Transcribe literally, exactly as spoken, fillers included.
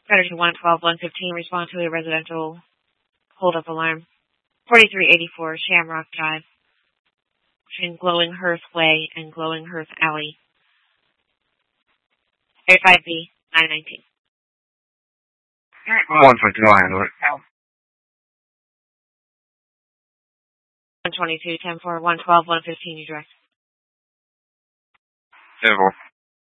Predator one twelve one fifteen, respond to a residential hold-up alarm. forty-three eighty-four Shamrock Drive, between Glowing Hearth Way and Glowing Hearth Alley. A five B nine nineteen. one fifty, I'll handle it. one twenty-two ten four one twelve one fifteen, you direct. ten four.